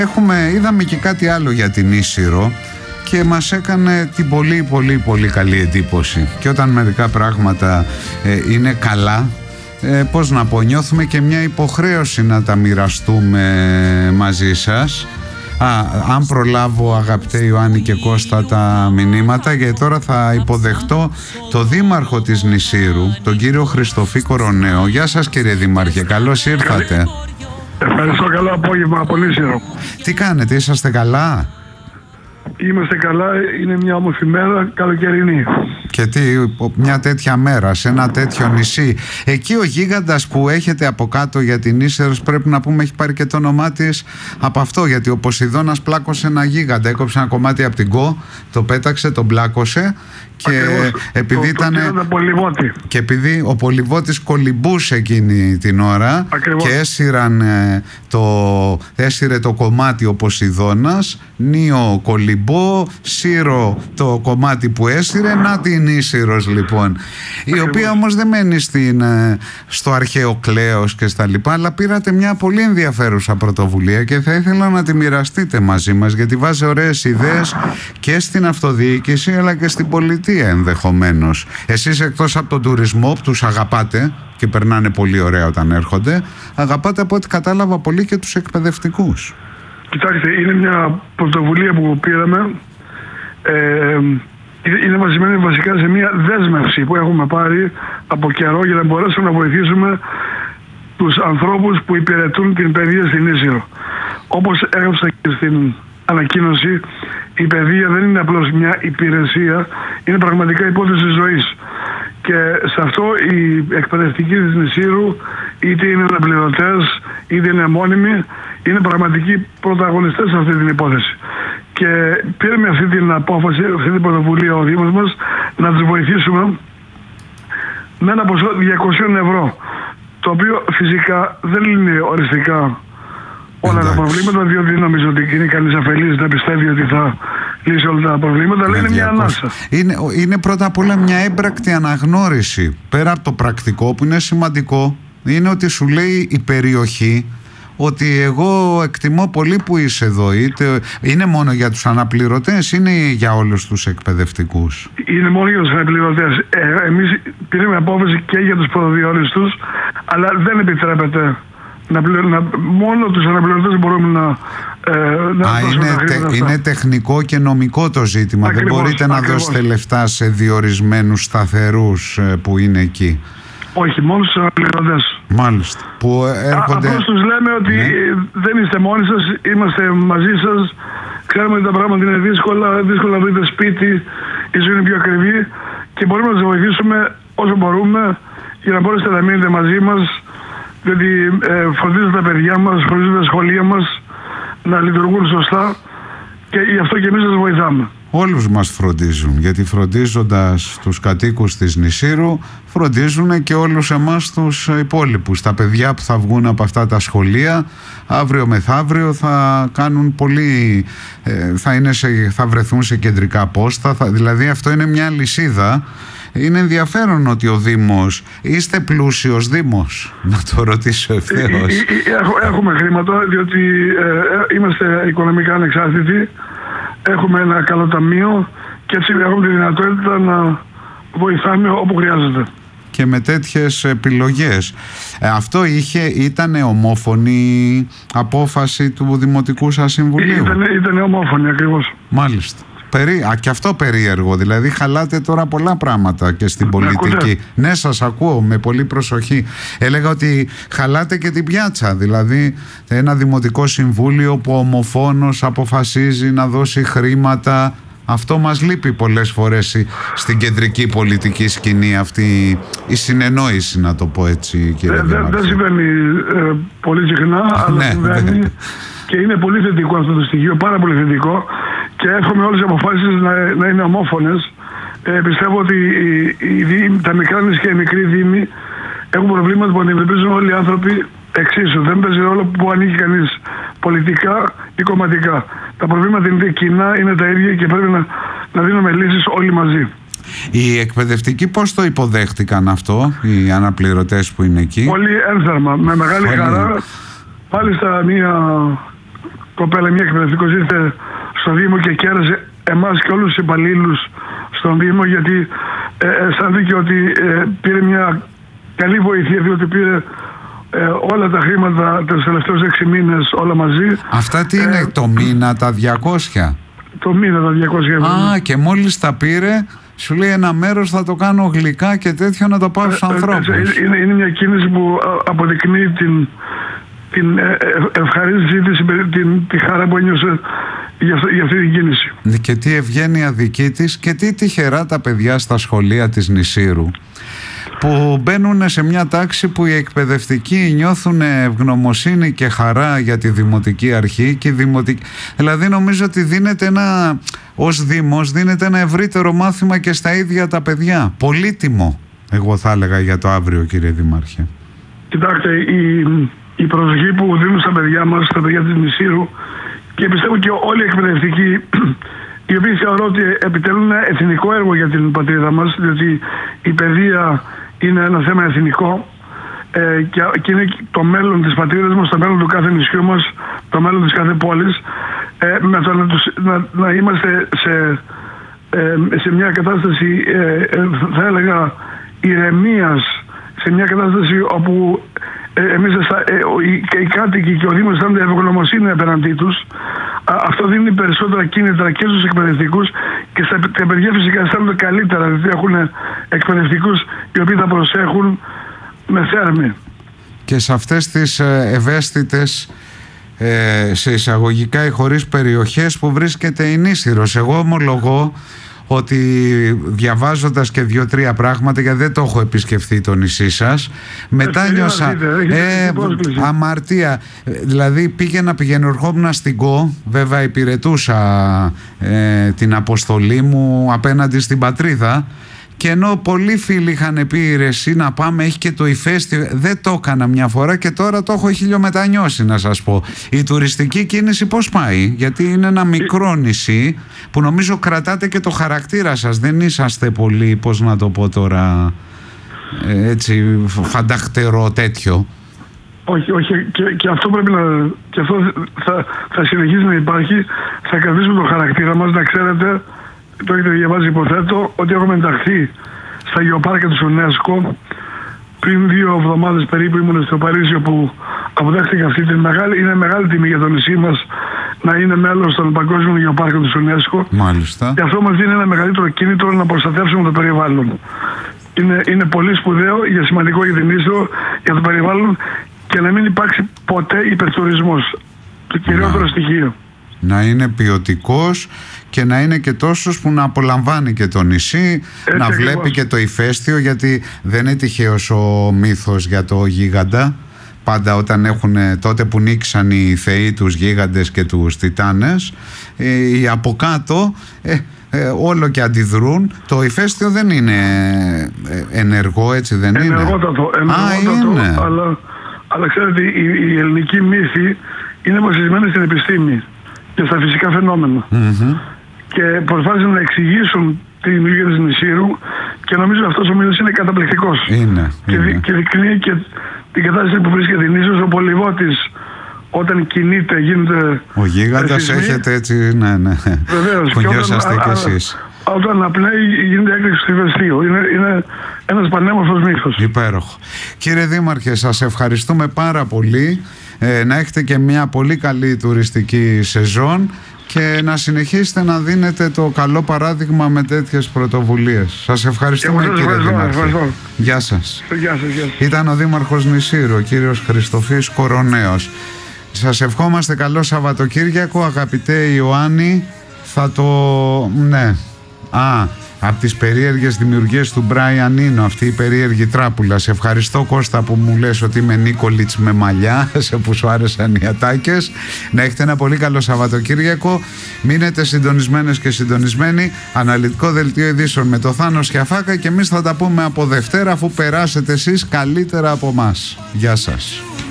Είδαμε και κάτι άλλο για την Ίσυρο και μας έκανε την πολύ καλή εντύπωση. Και όταν μερικά πράγματα είναι καλά, πώς να πω, νιώθουμε και μια υποχρέωση να τα μοιραστούμε μαζί σας. Αν προλάβω, αγαπητέ Ιωάννη και Κώστα, τα μηνύματα, γιατί τώρα θα υποδεχτώ το δήμαρχο της Νησύρου, τον κύριο Χριστοφή Κοροναίο. Γεια σας, κύριε Δήμαρχε, καλώς ήρθατε. Ευχαριστώ, καλό απόγευμα από Νησύρο. Τι κάνετε, είσαστε καλά? Είμαστε καλά, είναι μια όμορφη μέρα, καλοκαιρινή. Και τι, μια τέτοια μέρα σε ένα τέτοιο νησί. Εκεί ο γίγαντας που έχετε από κάτω για την Ίσυρο, πρέπει να πούμε, έχει πάρει και το όνομά της από αυτό, γιατί ο Ποσειδώνας πλάκωσε ένα γίγαντα, έκοψε ένα κομμάτι από την Κο, το πέταξε, τον πλάκωσε. Και επειδή και επειδή ο Πολυβότης κολυμπούσε εκείνη την ώρα, ακριβώς, και έσυρε το κομμάτι ο Ποσειδώνας, Νίο κολυμπό, Σύρο το κομμάτι που έσυρε, να την Ίσυρος λοιπόν. Η οποία όμως δεν μένει στο αρχαίο κλέος και στα λοιπά, αλλά πήρατε μια πολύ ενδιαφέρουσα πρωτοβουλία και θα ήθελα να τη μοιραστείτε μαζί μας, γιατί βάζει ωραίες ιδέες και στην αυτοδιοίκηση αλλά και στην πολιτεία ενδεχομένως. Εσείς, εκτός από τον τουρισμό που τους αγαπάτε και περνάνε πολύ ωραία όταν έρχονται, αγαπάτε, από ό,τι κατάλαβα, πολύ και τους εκπαιδευτικούς. Κοιτάξτε, είναι μια πρωτοβουλία που πήραμε, είναι βασισμένη βασικά σε μια δέσμευση που έχουμε πάρει από καιρό για να μπορέσουμε να βοηθήσουμε τους ανθρώπους που υπηρετούν την παιδεία στην Ίσυρο. Όπως έγραψα και στην ανακοίνωση, η παιδεία δεν είναι απλώς μια υπηρεσία, είναι πραγματικά υπόθεση ζωής. Και σε αυτό οι εκπαιδευτικοί της Νησύρου, είτε είναι αναπληρωτές, είτε είναι μόνιμοι, είναι πραγματικοί πρωταγωνιστές σε αυτή την υπόθεση. Και πήραμε αυτή την απόφαση, αυτή την πρωτοβουλία ο Δήμος μας, να τους βοηθήσουμε με ένα ποσό 200 ευρώ, το οποίο φυσικά δεν είναι οριστικά όλα τα προβλήματα, διότι νομίζω ότι είναι κανείς αφελής να πιστεύει ότι θα λύσει όλα τα προβλήματα, αλλά είναι μια ανάσα. Είναι πρώτα απ' όλα μια έμπρακτη αναγνώριση. Πέρα από το πρακτικό που είναι σημαντικό, είναι ότι σου λέει η περιοχή ότι εγώ εκτιμώ πολύ που είσαι εδώ. Είτε είναι μόνο για τους αναπληρωτές, είναι για όλους τους εκπαιδευτικούς? Είναι μόνο για τους αναπληρωτές. Εμείς πήραμε απόφαση και για τους πρωτοδιόριστους, αλλά δεν επιτρέπεται μόνο τους αναπληρωτές μπορούμε να είναι τεχνικό και νομικό το ζήτημα. Ακριβώς, δεν μπορείτε να δώσετε λεφτά σε διορισμένους σταθερούς που είναι εκεί? Όχι, μόνο στους αναπληρωτές. Μάλιστα. Που έρχονται... Απλώς τους λέμε ότι δεν είστε μόνοι σας, είμαστε μαζί σας. Ξέρουμε ότι τα πράγματα είναι δύσκολα να βρείτε σπίτι, η ζωή είναι πιο ακριβή και μπορούμε να σας βοηθήσουμε όσο μπορούμε για να μπορέσετε να μείνετε μαζί μας, διότι φροντίζουν τα παιδιά μας, φροντίζουν τα σχολεία μας να λειτουργούν σωστά και γι' αυτό και εμείς σας βοηθάμε. Όλους μας φροντίζουν, γιατί φροντίζοντας τους κατοίκους της Νησύρου φροντίζουν και όλους εμάς τους υπόλοιπους. Τα παιδιά που θα βγουν από αυτά τα σχολεία αύριο μεθαύριο θα κάνουν πολύ, θα βρεθούν σε κεντρικά πόστα, δηλαδή αυτό είναι μια λυσίδα. Είναι ενδιαφέρον ότι ο Δήμος, είστε πλούσιος Δήμος, να το ρωτήσω ευθέως? Έχουμε χρήματα, διότι είμαστε οικονομικά ανεξάρτητοι, έχουμε ένα καλό ταμείο και έτσι έχουμε τη δυνατότητα να βοηθάμε όπου χρειάζεται. Και με τέτοιες επιλογές. Αυτό ήταν ομόφωνη απόφαση του Δημοτικού σας Συμβουλίου? Ήταν ομόφωνη, ακριβώς. Μάλιστα. Και αυτό περίεργο, δηλαδή χαλάτε τώρα πολλά πράγματα και στην πολιτική. Ναι, σας ακούω με πολύ προσοχή. Έλεγα ότι χαλάτε και την πιάτσα, δηλαδή ένα Δημοτικό Συμβούλιο που ομοφόνος αποφασίζει να δώσει χρήματα. Αυτό μας λείπει πολλές φορές στην κεντρική πολιτική σκηνή, αυτή η συνεννόηση, να το πω έτσι, κύριε Δήμαρχε. Δεν συμβαίνει πολύ συχνά, αλλά συμβαίνει και είναι πολύ θετικό αυτό το στοιχείο, πάρα πολύ θετικό, και εύχομαι όλες οι αποφάσεις να είναι ομόφωνες. Πιστεύω ότι τα μικρά νησιά και οι μικροί δήμοι έχουν προβλήματα που αντιμετωπίζουν όλοι οι άνθρωποι εξίσου. Δεν παίζει ρόλο που ανήκει κανείς πολιτικά ή κομματικά. Τα προβλήματα είναι κοινά, είναι τα ίδια και πρέπει να δίνουμε λύσεις όλοι μαζί. Οι εκπαιδευτικοί πώς το υποδέχτηκαν αυτό, οι αναπληρωτές που είναι εκεί? Πολύ ένθερμα, με μεγάλη χαρά. Μάλιστα κοπέλα, μια εκπαιδευτικός, ήρθε στο Δήμο και κέρασε εμάς και όλους τους υπαλλήλους στον Δήμο, γιατί αισθάνθηκε ότι πήρε μια καλή βοήθεια, διότι πήρε όλα τα χρήματα τους τελευταίους 6 μήνες όλα μαζί. Αυτά τι είναι το μήνα, τα 200? Το μήνα τα 200. Και μόλις τα πήρε, σου λέει ένα μέρος θα το κάνω γλυκά και τέτοιο να το πάω στους ανθρώπους. Είναι μια κίνηση που αποδεικνύει την ευχαρίστηση, τη χαρά που ένιωσε για αυτή την κίνηση. Και τι ευγένεια δική της και τι τυχερά τα παιδιά στα σχολεία της Νησήρου, που μπαίνουν σε μια τάξη που οι εκπαιδευτικοί νιώθουν ευγνωμοσύνη και χαρά για τη Δημοτική Αρχή και δηλαδή νομίζω ότι δίνεται ως Δήμος δίνεται ένα ευρύτερο μάθημα και στα ίδια τα παιδιά. Πολύτιμο, εγώ θα έλεγα, για το αύριο, κύριε Δήμαρχε. Κοιτάξτε, η προσοχή που δίνουν στα παιδιά μας, στα παιδιά της Νησήρου, και πιστεύω και όλοι οι εκπαιδευτικοί, οι οποίοι θεωρώ ότι επιτελούν ένα εθνικό έργο για την πατρίδα μας, διότι η παιδεία είναι ένα θέμα εθνικό και είναι το μέλλον της πατρίδας μας, το μέλλον του κάθε νησιού μας, το μέλλον της κάθε πόλης, με το να είμαστε σε μια κατάσταση, θα έλεγα, ηρεμίας, σε μια κατάσταση όπου εμείς οι κάτοικοι και ο Δήμος αισθάνονται ευγνωμοσύνη απέναντί τους. Αυτό δίνει περισσότερα κίνητρα και στους εκπαιδευτικούς, και τα παιδιά φυσικά αισθάνονται καλύτερα, γιατί έχουν εκπαιδευτικούς οι οποίοι θα προσέχουν με θέρμη. Και σε αυτές τις ευαίσθητες, σε εισαγωγικά ή χωρίς περιοχές που βρίσκεται η Νήσυρος, εγώ ομολογώ ότι διαβάζοντας και 2-3 πράγματα, γιατί δεν το έχω επισκεφθεί το νησί σας, μετά νιώσα αμαρτία. Δηλαδή πηγαίνω ερχόμουν στην ΚΟ, βέβαια υπηρετούσα την αποστολή μου απέναντι στην πατρίδα, και ενώ πολλοί φίλοι είχαν πει εσύ να πάμε, έχει και το ηφαίστειο, δεν το έκανα μια φορά και τώρα το έχω χιλιομετανιώσει, να σας πω. Η τουριστική κίνηση πώς πάει? Γιατί είναι ένα μικρό νησί που νομίζω κρατάτε και το χαρακτήρα σας, δεν είσαστε πολύ, πώς να το πω τώρα, έτσι φανταχτερό τέτοιο. Όχι, και αυτό πρέπει και αυτό θα συνεχίσει να υπάρχει. Θα κρατήσουμε το χαρακτήρα μας, να ξέρετε. Το έχετε διαβάσει, υποθέτω, ότι έχουμε ενταχθεί στα γεωπάρκα του UNESCO. Πριν 2 εβδομάδες περίπου ήμουν στο Παρίσι, όπου αποδέχτηκα αυτή την είναι μεγάλη τιμή για το νησί μας να είναι μέλος των παγκόσμιων γεωπάρκων του UNESCO. Μάλιστα. Και αυτό μας δίνει ένα μεγαλύτερο κίνητρο να προστατεύσουμε το περιβάλλον. Είναι πολύ σπουδαίο, σημαντικό για την Νήσυρο, για το περιβάλλον, και να μην υπάρξει ποτέ υπερτουρισμός. Το κυριότερο στοιχείο. Να είναι ποιοτικός και να είναι και τόσος που να απολαμβάνει και το νησί, να βλέπει και το ηφαίστειο, γιατί δεν είναι τυχαίος ο μύθος για το γίγαντα. Πάντα όταν τότε που νίκησαν οι θεοί τους γίγαντες και τους τιτάνες, οι από κάτω όλο και αντιδρούν. Το ηφαίστειο δεν είναι ενεργό, έτσι δεν είναι? Ενεργότατο, αλλά ξέρετε, η ελληνική μύθη είναι βασισμένη στην επιστήμη και στα φυσικά φαινόμενα. Και προσπάθησαν να εξηγήσουν τη δημιουργία της Νησήρου, και νομίζω αυτός ο μύθος είναι καταπληκτικός. Και δεικνύει και την κατάσταση που βρίσκεται η Νήσος. Ο πολυβότης όταν κινείται γίνεται... Ο γίγαντας έχετε έτσι, ναι. Βεβαίως. Κουνιώσαστε κι εσείς. Όταν απλέει γίνεται έκρηξη του ηφαιστείου. Είναι ένας πανέμορφος μύθος. Υπέροχο. Κύριε Δήμαρχε, σας ευχαριστούμε πάρα πολύ. Να έχετε και μια πολύ καλή τουριστική σεζόν και να συνεχίσετε να δίνετε το καλό παράδειγμα με τέτοιες πρωτοβουλίες. Σας ευχαριστούμε, κύριε Δήμαρχε. Γεια σας. Ήταν ο Δήμαρχος Νησύρου, ο κύριος Χριστοφής Κοροναίος. Σας ευχόμαστε καλό Σαββατοκύριακο, αγαπητέ Ιωάννη. Από τις περίεργες δημιουργίες του Μπράιαν Ίνο, αυτή η περίεργη τράπουλα. Σε ευχαριστώ, Κώστα, που μου λες ότι είμαι Νίκολιτς με μαλλιά, σε που σου άρεσαν οι ατάκες. Να έχετε ένα πολύ καλό Σαββατοκύριακο. Μείνετε συντονισμένες και συντονισμένοι. Αναλυτικό δελτίο ειδήσεων με το Θάνο Σιαφάκα, και εμείς θα τα πούμε από Δευτέρα, αφού περάσετε εσείς καλύτερα από μας. Γεια σας.